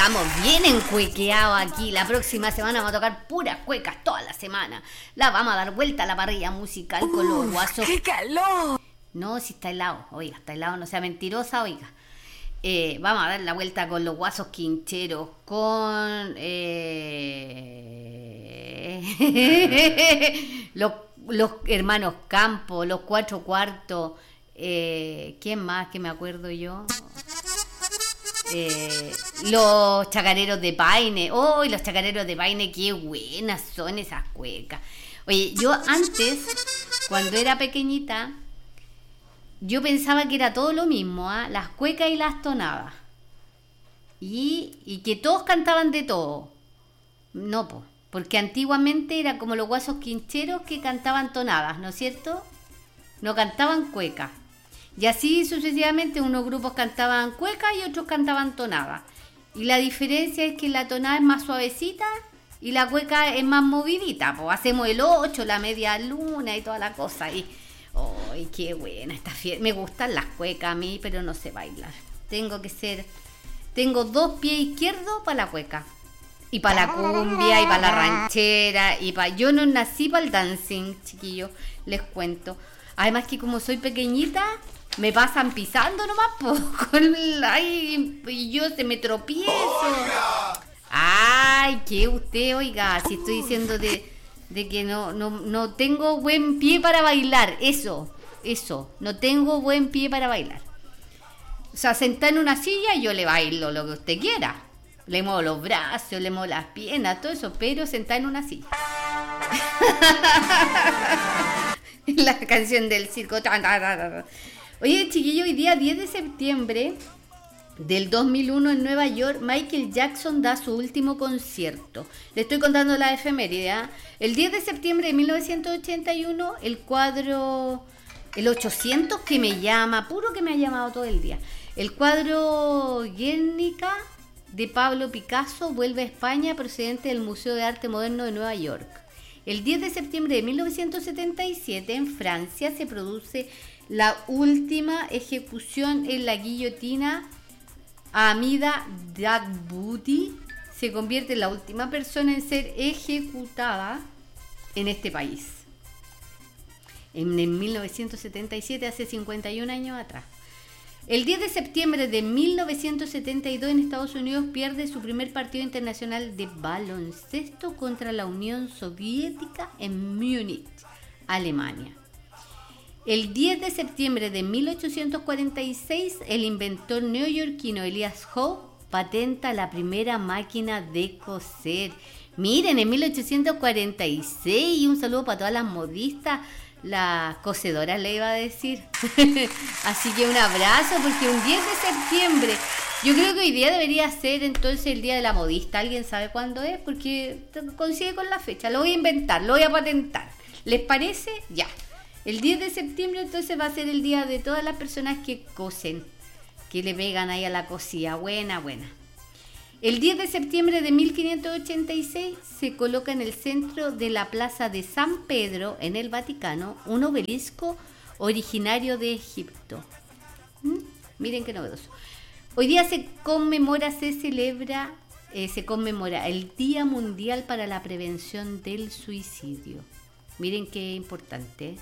estamos bien encuequeados aquí. La próxima semana vamos a tocar puras cuecas toda la semana. La vamos a dar vuelta a la parrilla musical con los guasos. ¡Qué calor! No, si está helado, oiga, está helado, no sea mentirosa, oiga. Vamos a dar la vuelta con los guasos quincheros, con los hermanos Campos, los Cuatro Cuartos, ¿quién más que me acuerdo yo? Los Chacareros de Paine. Los Chacareros de Paine, qué buenas son esas cuecas. Oye, yo antes, cuando era pequeñita, yo pensaba que era todo lo mismo, las cuecas y las tonadas. Y que todos cantaban de todo. No, porque antiguamente era como los guasos quincheros que cantaban tonadas, ¿no es cierto? No cantaban cuecas. Y así sucesivamente unos grupos cantaban cuecas y otros cantaban tonadas. Y la diferencia es que la tonada es más suavecita y la cueca es más movidita. Pues hacemos el 8, la media luna y toda la cosa. Y ¡ay, qué buena esta fiesta! Me gustan las cuecas a mí, pero no sé bailar. Tengo 2 pies izquierdos para la cueca. Y para la cumbia, y para la ranchera, yo no nací para el dancing, chiquillos, les cuento. Además que como soy pequeñita, me pasan pisando nomás, y yo se me tropiezo. Ay, que usted, oiga, si estoy diciendo de que no tengo buen pie para bailar, eso, no tengo buen pie para bailar. O sea, sentada en una silla, yo le bailo lo que usted quiera. Le muevo los brazos, le muevo las piernas, todo eso, pero sentada en una silla. La canción del circo. Oye, chiquillo, hoy día 10 de septiembre del 2001 en Nueva York, Michael Jackson da su último concierto. Le estoy contando la efeméride, ¿eh? El 10 de septiembre de 1981, el cuadro, el 800 que me llama, puro que me ha llamado todo el día. El cuadro Guernica de Pablo Picasso vuelve a España procedente del Museo de Arte Moderno de Nueva York. El 10 de septiembre de 1977 en Francia se produce la última ejecución en la guillotina. Hamida Dagboudi se convierte en la última persona en ser ejecutada en este país. En 1977, hace 51 años atrás. El 10 de septiembre de 1972 en Estados Unidos pierde su primer partido internacional de baloncesto contra la Unión Soviética en Múnich, Alemania. El 10 de septiembre de 1846 el inventor neoyorquino Elias Howe patenta la primera máquina de coser. Miren, en 1846, y un saludo para todas las modistas, las cosedoras le iba a decir. Así que un abrazo, porque un 10 de septiembre, yo creo que hoy día debería ser entonces el día de la modista. ¿Alguien sabe cuándo es? Porque coincide con la fecha. Lo voy a inventar, lo voy a patentar. ¿Les parece? Ya. El 10 de septiembre entonces va a ser el día de todas las personas que cosen, que le pegan ahí a la cosilla. Buena. El 10 de septiembre de 1586 se coloca en el centro de la plaza de San Pedro, en el Vaticano, un obelisco originario de Egipto. Miren qué novedoso. Hoy día se conmemora el Día Mundial para la Prevención del Suicidio. Miren qué importante,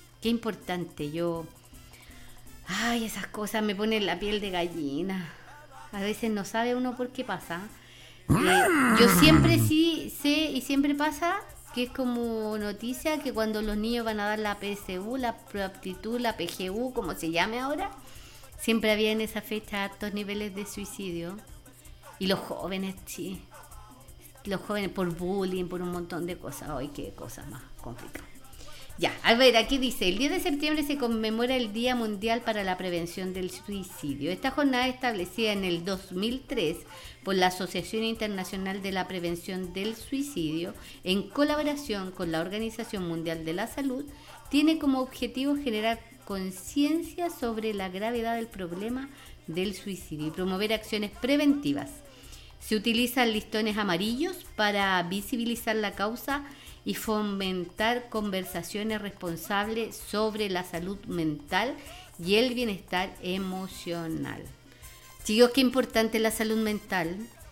esas cosas me ponen la piel de gallina. A veces no sabe uno por qué pasa. Yo siempre sí sé, y siempre pasa, que es como noticia que cuando los niños van a dar la PSU, la proaptitud, la PGU, como se llame ahora, siempre había en esa fecha altos niveles de suicidio. Y los jóvenes, sí. Los jóvenes por bullying, por un montón de cosas. Ay, qué cosas más complicadas. Ya, a ver, aquí dice, el 10 de septiembre se conmemora el Día Mundial para la Prevención del Suicidio. Esta jornada establecida en el 2003 por la Asociación Internacional de la Prevención del Suicidio, en colaboración con la Organización Mundial de la Salud, tiene como objetivo generar conciencia sobre la gravedad del problema del suicidio y promover acciones preventivas. Se utilizan listones amarillos para visibilizar la causa y fomentar conversaciones responsables sobre la salud mental y el bienestar emocional. Chicos, qué importante la salud mental.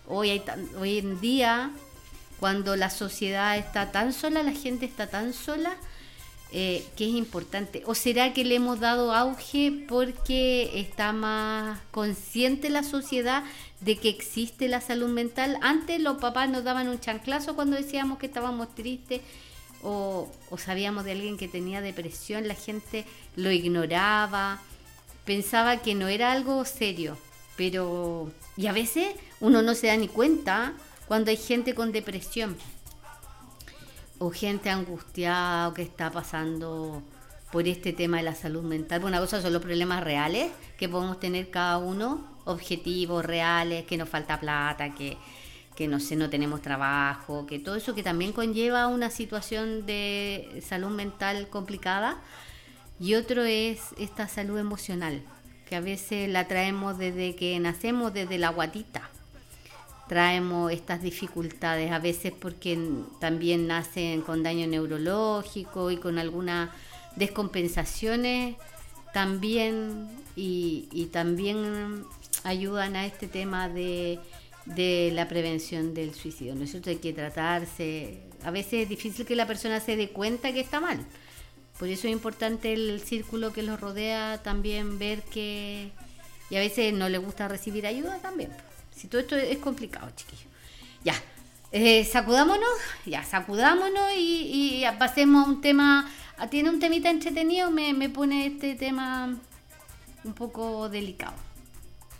Hoy en día, cuando la sociedad está tan sola, la gente está tan sola, que es importante. ¿O será que le hemos dado auge porque está más consciente la sociedad de que existe la salud mental? Antes los papás nos daban un chanclazo cuando decíamos que estábamos tristes o sabíamos de alguien que tenía depresión, la gente lo ignoraba, pensaba que no era algo serio, y a veces uno no se da ni cuenta cuando hay gente con depresión o gente angustiada o que está pasando por este tema de la salud mental. Una cosa son los problemas reales que podemos tener cada uno, objetivos reales, que nos falta plata, que no sé, no tenemos trabajo, que todo eso que también conlleva una situación de salud mental complicada. Y otro es esta salud emocional, que a veces la traemos desde que nacemos, desde la guatita. Traemos estas dificultades, a veces porque también nacen con daño neurológico y con algunas descompensaciones también, y también ayudan a este tema de la prevención del suicidio, ¿no es cierto? Hay que tratarse. A veces es difícil que la persona se dé cuenta que está mal. Por eso es importante el círculo que los rodea, también ver que... Y a veces no le gusta recibir ayuda también. Si todo esto es complicado, chiquillos. Ya, sacudámonos y pasemos a un tema... Tiene un temita entretenido, me pone este tema un poco delicado.